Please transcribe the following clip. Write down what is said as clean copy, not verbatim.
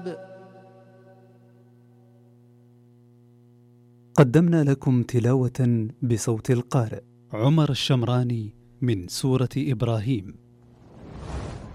قدمنا لكم تلاوة بصوت القارئ عمر الشمراني من سورة إبراهيم.